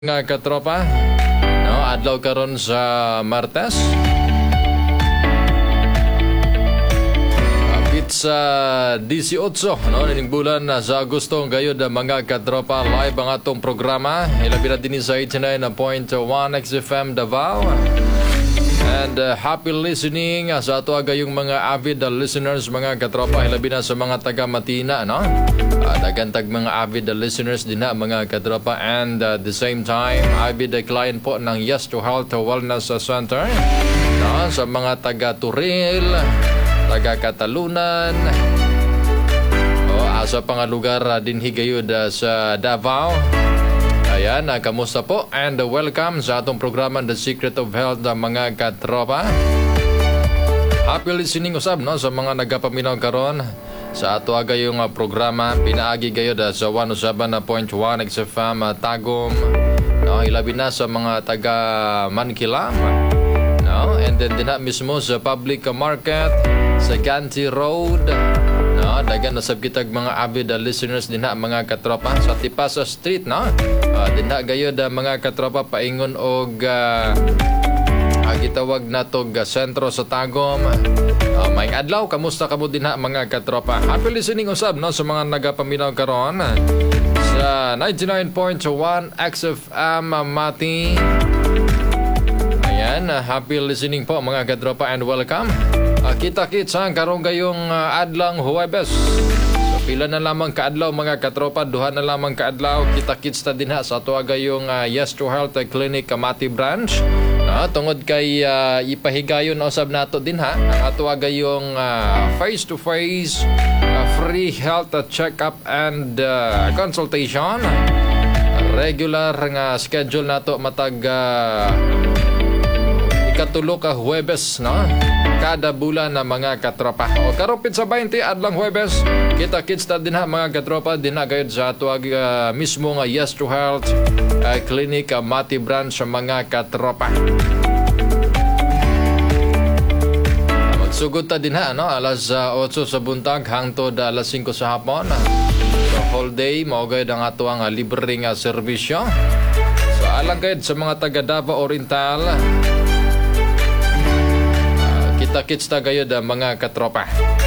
Nga katropa, no, adlaw karon sa Martes. Apit sa 18, no, ning bulan sa Agosto gayud mga katropa, live ang atong programa. Ilabi na din sa 89.1 XFM Davao. And happy listening sa ato agayong mga avid listeners mga katropa, ilabi na sa mga taga Matina, no? Dagantag mga avid listeners din na mga katropa, and at the same time avid client po ng Yes to Health Wellness Center, no? Sa mga taga Turil, taga Katalunan, sa pangalugar din higayod sa Davao. Ayan, kamusta po? And welcome sa atong programa The Secret of Health mga katropa. Happy listening usab, no, sa mga nagapaminaw karon sa ato agayong programa. Pinaagi gayod sa 107.1 XFM Tagum, no, ilabi na sa mga taga Mankilam, no, and then din mismo sa public market sa Ganti Road, no, dagan na sabgitag mga avid listeners din mga katropa sa Tipasa Street, no. Din gayod mga katropa paingon og gitawag natog sentro sa Tagum. Maayong adlaw, kamusta kamo din mga katropa? Happy listening usab, no, sa mga nagapaminaw karon sa 99.1 XFM Mati. Ayan, happy listening po mga katropa and welcome. Kita-kits karon gayong adlang Huwebes. So pila na lamang kaadlaw mga katropa, duha na lamang kaadlaw. Kita-kits ta din sa ato gayong Yes to Health Clinic Mati branch. Tungod kay ipahigayon na usab nato din ang ato agayong face-to-face free health check-up and consultation. Regular nga schedule nato matag ikatulo ka Huwebes, no, kada bulan na mga katropa. O karupit sa 20 adlang Huwebes, kita-kits ta din mga katropa din gayud sa ato mismo nga Yes to Health Clinic Mati branch sa mga katropa. Magsugod ta din no, alas 8 sa buntag hangtod alas 5 sa hapon. So whole day mao gayud ang ato ang libre nga serbisyo. So alang gayud sa mga taga Davao Oriental, kita-kits ta gayud mga katropa.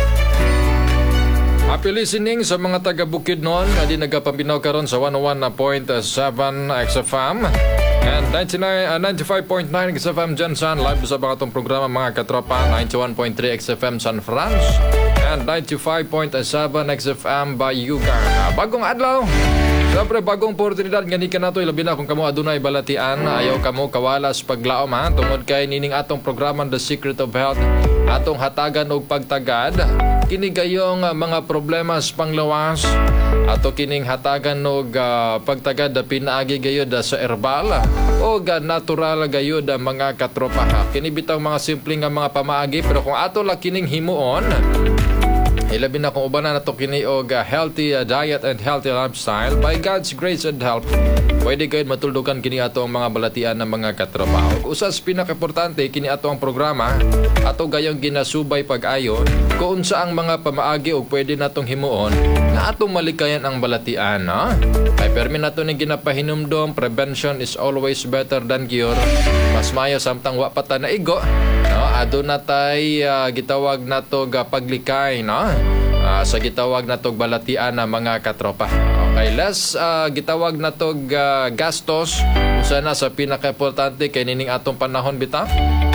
Happy listening sa mga taga Bukidnon nga di nagapaminaw karon sa 101.7 XFM and 95.9 XFM Jansan. Live sa mga itong programa mga katropa, 91.3 XFM San Franz and 95.7 XFM Bayugan. Bagong adlaw, siyempre bagong oportunidad nga ni ka nato, ilabi na kung kamo adunay balatian, ayaw kamo kawalas paglaom tungod kay nining atong programa The Secret of Health, atong hatagan og pagtagad kini gayong mga problemas panglawas, ato kining hatagan og pagtagad pinaagi gayud sa herbal o natural gayud mga katropa. Kini bitaw mga simple nga mga pamaagi, pero kung ato la kining himuon, ilabi na kung uban na nato kini og healthy diet and healthy lifestyle, by God's grace and help, pwede kayo matuldukan kini ato ang mga balatian ng mga katropa. Og usas pinaka-importante kini ato ang programa, ato gayong ginasubay pag-ayon kung sa ang mga pamaagi og pwede natong himuon na atong malikayan ang balatian, no? Ay permi nato ning ginapahinumdom, prevention is always better than cure. Mas mayo samtang wa pa ta naigo, no? Aduna tay gitawag nato paglikay, no? Sa gitawag natog balatian na mga katropa. Okay, less gitawag natog gastos usa na sa pinaka-importante kay nining atong panahon bitaw.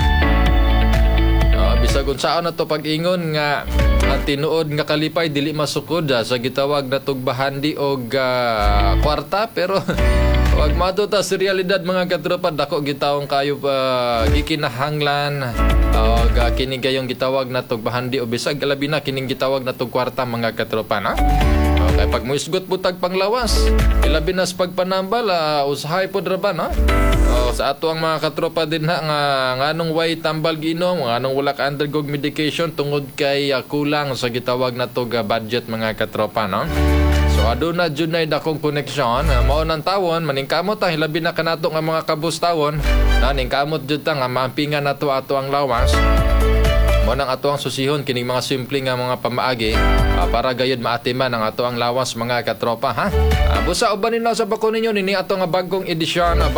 Bisag unsaon na to pag-ingon nga tinuod nga kalipay dili masukod sa gitawag natog bahandi og kwarta, pero wag mato ta sa realidad mga katropa, dako gitawong kayo gikinahanglan og kini gayong gitawag natog bahandi o bisag labi na kining gitawag natog kwarta mga katropa, no? Okay, pag muisgot butag panglawas, ilabi na sa pagpanambal, usahay pod ra ba, no? Sa ato ang mga katropa din nga nganong way tambal giinom, nganong wala ka undergo medication tungod kay kulang sa gitawag natog budget mga katropa, no? So aduna jud nay dakong koneksyon, mao nang tawon maningkamot ta hilabi na kanato nga mga kabus tawon, ningkamot jud ta nga mampingan nato ato ang lawas. mo nang ato ang susihon kining mga simple nga mga pamaagi para gayud maatiman ang ato ang lawas mga katropa ha. Busa uban nila sa bako ninyo nini ato nga bagong edisyon